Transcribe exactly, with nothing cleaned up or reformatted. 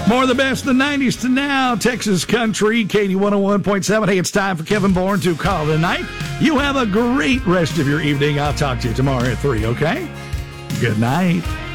More of the best of the nineties to now. Texas Country, Katie one oh one point seven. Hey, it's time for Kevin Bourne to call the night. You have a great rest of your evening. I'll talk to you tomorrow at three, okay? Good night.